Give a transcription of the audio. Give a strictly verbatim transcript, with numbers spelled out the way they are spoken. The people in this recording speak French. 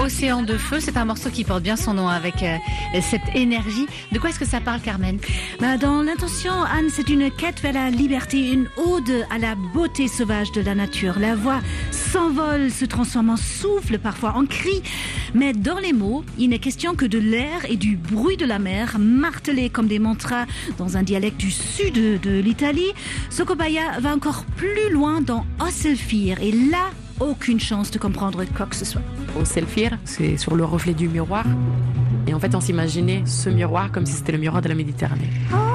Océan de feu, c'est un morceau qui porte bien son nom avec euh, cette énergie. De quoi est-ce que ça parle, Carmen? Bah, dans l'intention, Anne, c'est une quête vers la liberté, une ode à la beauté sauvage de la nature. La voix s'envole, se transforme en souffle, parfois en cri. Mais dans les mots, il n'est question que de l'air et du bruit de la mer, martelés comme des mantras dans un dialecte du sud de, de l'Italie. Socobaya va encore plus loin dans Oselfir, et là, aucune chance de comprendre quoi que ce soit. Oselfir, c'est sur le reflet du miroir. Et en fait, on s'imaginait ce miroir comme si c'était le miroir de la Méditerranée. Oh